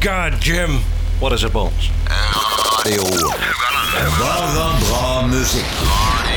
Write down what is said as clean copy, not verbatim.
God, Jim. What is it, Bones? Radio. Bare bra musikk.